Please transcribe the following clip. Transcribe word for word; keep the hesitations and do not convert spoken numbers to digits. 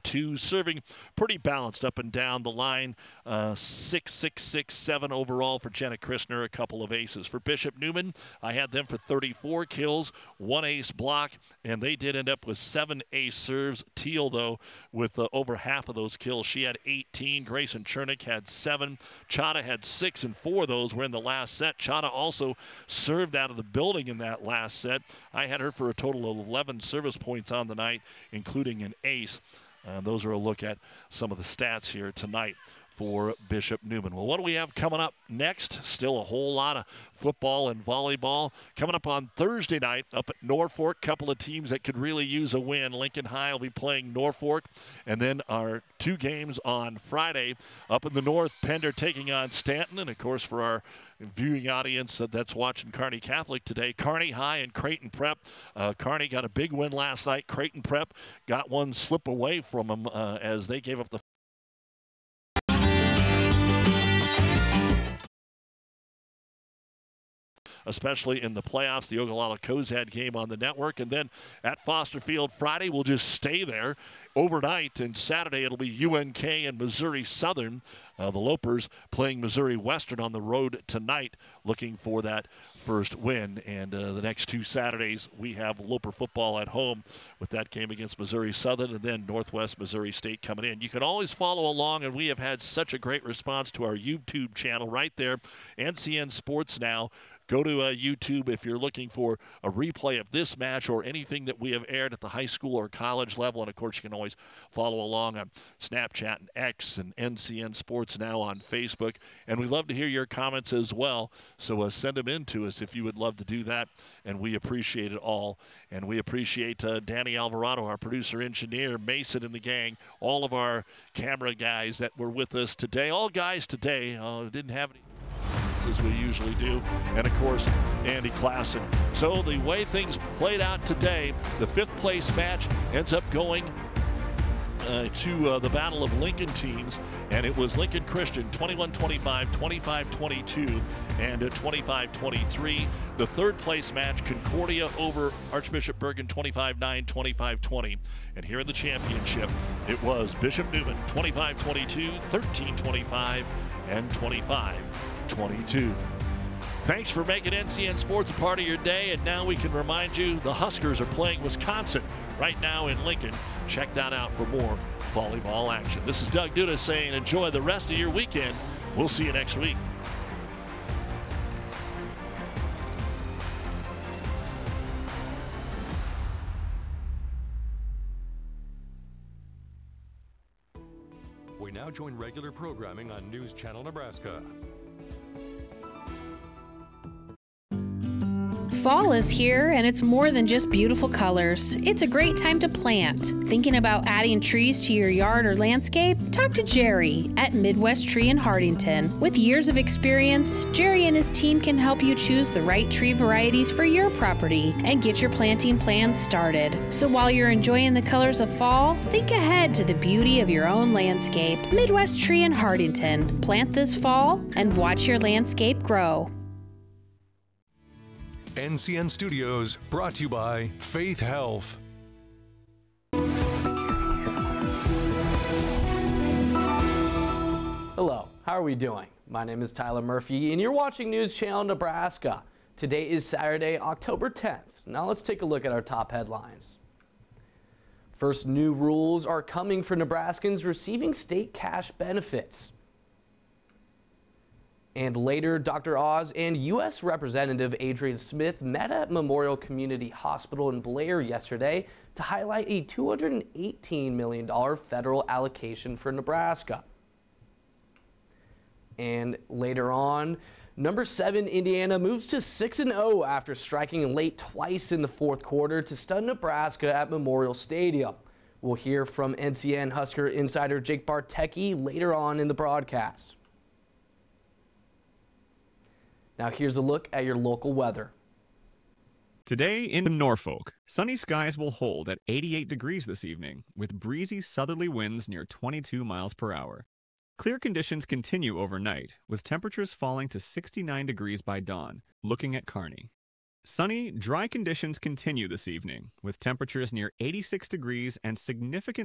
two, serving pretty balanced up and down the line. Uh, six, six, six, seven overall for Jenna Christner, a couple of aces. For Bishop Neumann, I had them for thirty-four kills, one ace block, and they did end up with seven ace serves. Teal, though, with uh, over half of those kills. She had eighteen. Grayson Chernick had seven. Chada had six, and four of those were in the last set. Chada also served out of the building in that last set. I had her for a total of eleven service points on the night, including an ace. Uh, those are a look at some of the stats here tonight for Bishop Neumann. Well, what do we have coming up next? Still a whole lot of football and volleyball. Coming up on Thursday night up at Norfolk, couple of teams that could really use a win. Lincoln High will be playing Norfolk. And then our two games on Friday up in the north, Pender taking on Stanton. And, of course, for our viewing audience that's watching Kearney Catholic today, Kearney High and Creighton Prep. Uh, Kearney got a big win last night. Creighton Prep got one slip away from them uh, as they gave up the especially in the playoffs, the Ogallala-Cozad game on the network. And then at Foster Field Friday, we'll just stay there overnight. And Saturday, it'll be U N K and Missouri Southern. Uh, the Lopers playing Missouri Western on the road tonight, looking for that first win. And uh, the next two Saturdays, we have Loper football at home with that game against Missouri Southern, and then Northwest Missouri State coming in. You can always follow along, and we have had such a great response to our YouTube channel right there, N C N Sports Now. Go to uh, YouTube if you're looking for a replay of this match or anything that we have aired at the high school or college level. And, of course, you can always follow along on Snapchat and X and N C N Sports Now on Facebook. And we love to hear your comments as well. So uh, send them in to us if you would love to do that. And we appreciate it all. And we appreciate uh, Danny Alvarado, our producer engineer, Mason and the gang, all of our camera guys that were with us today. All guys today. Uh, didn't have any as we usually do, and of course Andy Klassen. So the way things played out today, the fifth place match ends up going uh, to uh, the Battle of Lincoln teams, and it was Lincoln Christian twenty-one twenty-five, twenty-five twenty-two, and uh, twenty-five twenty-three. The third place match, Concordia over Archbishop Bergan twenty-five nine, twenty-five twenty. And here in the championship, it was Bishop Neumann twenty-five twenty-two, thirteen twenty-five, and twenty-five twenty-two. Thanks for making N C N Sports a part of your day, and now we can remind you the Huskers are playing Wisconsin right now in Lincoln. Check that out for more volleyball action. This is Doug Duda saying enjoy the rest of your weekend. We'll see you next week. We now join regular programming on News Channel Nebraska. Fall is here, and it's more than just beautiful colors. It's a great time to plant. Thinking about adding trees to your yard or landscape? Talk to Jerry at Midwest Tree in Hardington. With years of experience, Jerry and his team can help you choose the right tree varieties for your property and get your planting plans started. So while you're enjoying the colors of fall, think ahead to the beauty of your own landscape. Midwest Tree in Hardington. Plant this fall and watch your landscape grow. N C N Studios, brought to you by Faith Health. Hello, how are we doing? My name is Tyler Murphy, and you're watching News Channel Nebraska. Today is Saturday, October tenth. Now let's take a look at our top headlines. First, new rules are coming for Nebraskans receiving state cash benefits. And later, Doctor Oz and U S Representative Adrian Smith met at Memorial Community Hospital in Blair yesterday to highlight a two hundred eighteen million dollars federal allocation for Nebraska. And later on, number seven Indiana moves to six and oh after striking late twice in the fourth quarter to stun Nebraska at Memorial Stadium. We'll hear from N C N Husker insider Jake Bartecki later on in the broadcast. Now here's a look at your local weather. Today in Norfolk, sunny skies will hold at eighty-eight degrees this evening, with breezy southerly winds near twenty-two miles per hour. Clear conditions continue overnight, with temperatures falling to sixty-nine degrees by dawn, looking at Kearney. Sunny, dry conditions continue this evening, with temperatures near eighty-six degrees and significant